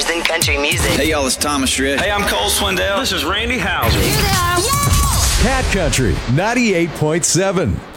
stars than country music. Hey, y'all, it's Thomas Rhett. Hey, I'm Cole Swindell. This is Randy Houser. Hey there. Cat Country 98.7.